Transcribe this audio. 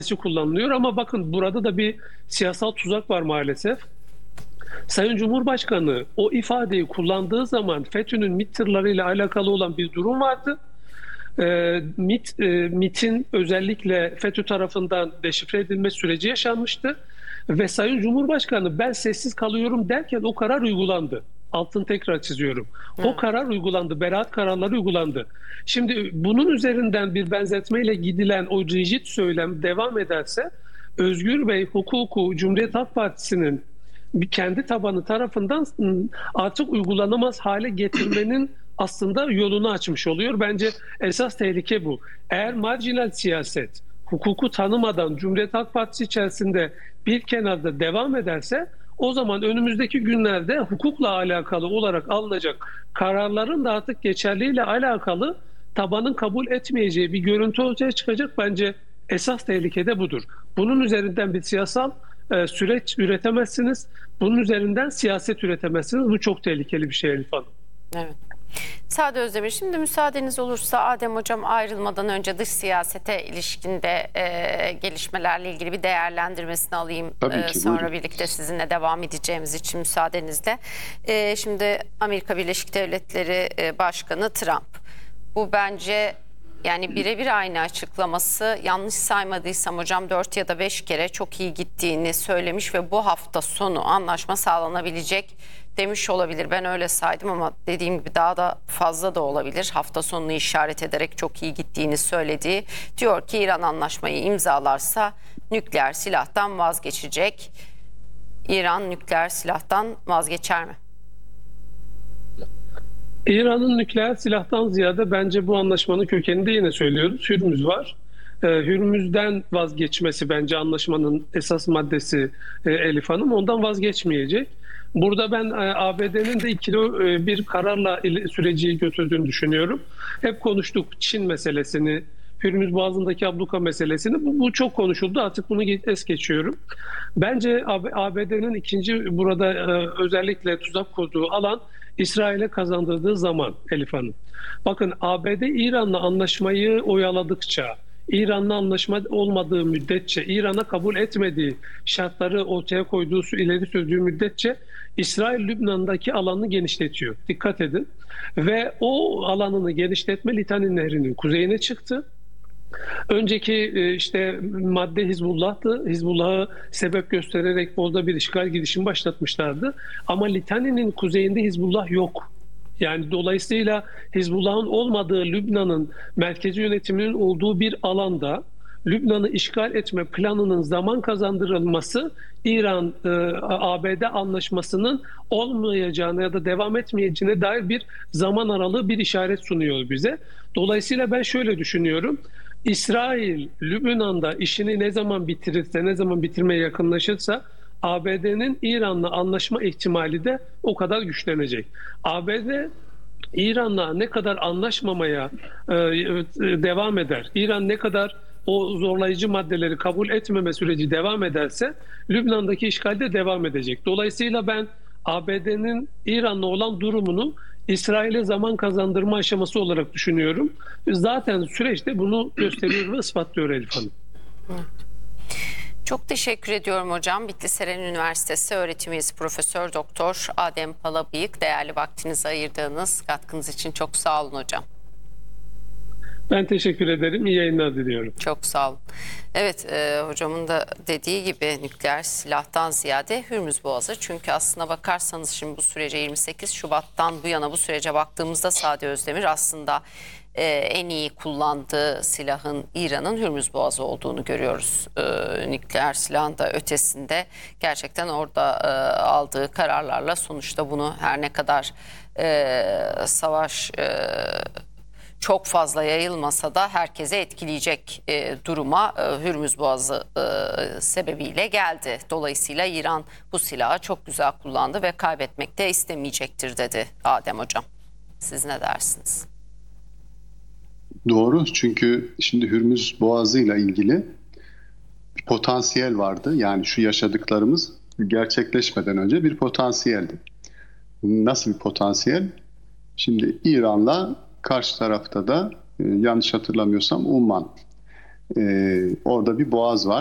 kullanılıyor ama bakın burada da bir siyasal tuzak var maalesef. Sayın Cumhurbaşkanı o ifadeyi kullandığı zaman FETÖ'nün MİT tırlarıyla alakalı olan bir durum vardı. MİT'in özellikle FETÖ tarafından deşifre edilme süreci yaşanmıştı. Ve Sayın Cumhurbaşkanı ben sessiz kalıyorum derken o karar uygulandı. Altını tekrar çiziyorum. O karar uygulandı. Beraat kararları uygulandı. Şimdi bunun üzerinden bir benzetmeyle gidilen o rigid söylem devam ederse Özgür Bey hukuku Cumhuriyet Halk Partisi'nin kendi tabanı tarafından artık uygulanamaz hale getirmenin aslında yolunu açmış oluyor. Bence esas tehlike bu. Eğer marjinal siyaset hukuku tanımadan Cumhuriyet Halk Partisi içerisinde bir kenarda devam ederse o zaman önümüzdeki günlerde hukukla alakalı olarak alınacak kararların da artık geçerliğiyle alakalı tabanın kabul etmeyeceği bir görüntü ortaya çıkacak. Bence esas tehlike de budur. Bunun üzerinden bir siyasal süreç üretemezsiniz. Bunun üzerinden siyaset üretemezsiniz. Bu çok tehlikeli bir şey Elif Hanım. Evet. Sade Özdemir, şimdi müsaadeniz olursa Adem Hocam ayrılmadan önce dış siyasete ilişkinde gelişmelerle ilgili bir değerlendirmesini alayım. Tabii ki, Sonra buyurun. birlikte sizinle devam edeceğimiz için müsaadenizle. Şimdi Amerika Birleşik Devletleri Başkanı Trump. Bu bence yani birebir aynı açıklaması, yanlış saymadıysam hocam 4 ya da 5 kere çok iyi gittiğini söylemiş ve bu hafta sonu anlaşma sağlanabilecek demiş olabilir. Ben öyle saydım ama dediğim gibi daha da fazla da olabilir. Hafta sonunu işaret ederek çok iyi gittiğini söylediği. Diyor ki İran anlaşmayı imzalarsa nükleer silahtan vazgeçecek. İran nükleer silahtan vazgeçer mi? İran'ın nükleer silahtan ziyade bence bu anlaşmanın kökeninde yine söylüyoruz. Hürmüz var. Hürmüz'den vazgeçmesi bence anlaşmanın esas maddesi Elif Hanım. Ondan vazgeçmeyecek. Burada ben ABD'nin de ikili bir kararla süreci götürdüğünü düşünüyorum. Hep konuştuk Çin meselesini, Hürmüz Boğazı'ndaki abluka meselesini. Bu çok konuşuldu. Artık bunu es geçiyorum. Bence ABD'nin ikinci burada özellikle tuzak kurduğu alan İsrail'e kazandırdığı zaman Elif Hanım. Bakın ABD İran'la anlaşmayı oyaladıkça, İran'la anlaşma olmadığı müddetçe, İran'a kabul etmediği şartları ortaya koyduğu, ileri sürdüğü müddetçe İsrail Lübnan'daki alanını genişletiyor. Dikkat edin. Ve o alanını genişletme Litani Nehri'nin kuzeyine çıktı. Önceki işte madde Hizbullah'tı. Hizbullah'ı sebep göstererek orada bir işgal girişimi başlatmışlardı. Ama Litani'nin kuzeyinde Hizbullah yok. Yani dolayısıyla Hizbullah'ın olmadığı Lübnan'ın merkezi yönetiminin olduğu bir alanda Lübnan'ı işgal etme planının zaman kazandırılması İran-ABD anlaşmasının olmayacağına ya da devam etmeyeceğine dair bir zaman aralığı bir işaret sunuyor bize. Dolayısıyla ben şöyle düşünüyorum. İsrail, Lübnan'da işini ne zaman bitirirse, ne zaman bitirmeye yakınlaşırsa ABD'nin İran'la anlaşma ihtimali de o kadar güçlenecek. ABD İran'la ne kadar anlaşmamaya devam eder, İran ne kadar o zorlayıcı maddeleri kabul etmeme süreci devam ederse Lübnan'daki işgal de devam edecek. Dolayısıyla ben ABD'nin İran'la olan durumunu İsrail'e zaman kazandırma aşaması olarak düşünüyorum. Zaten süreçte bunu gösteriyor ve ispatlıyor Elif Hanım. Çok teşekkür ediyorum hocam. Bitlis Eren Üniversitesi öğretim üyesi Profesör Doktor Adem Palabıyık. Değerli vaktinizi ayırdığınız katkınız için çok sağ olun hocam. Ben teşekkür ederim. İyi yayınlar diliyorum. Çok sağ olun. Evet, hocamın da dediği gibi nükleer silahtan ziyade Hürmüz Boğazı. Çünkü aslına bakarsanız şimdi bu sürece 28 Şubat'tan bu yana bu sürece baktığımızda Sade Özdemir aslında en iyi kullandığı silahın İran'ın Hürmüz Boğazı olduğunu görüyoruz. Nükleer silahın da ötesinde gerçekten orada aldığı kararlarla sonuçta bunu her ne kadar savaş çok fazla yayılmasa da herkese etkileyecek duruma Hürmüz Boğazı sebebiyle geldi. Dolayısıyla İran bu silahı çok güzel kullandı ve kaybetmek de istemeyecektir dedi Adem Hocam. Siz ne dersiniz? Doğru, çünkü şimdi Hürmüz Boğazı ile ilgili bir potansiyel vardı. Yani şu yaşadıklarımız gerçekleşmeden önce bir potansiyeldi. Nasıl bir potansiyel? Şimdi İran'la karşı tarafta da yanlış hatırlamıyorsam Umman Orada bir boğaz var.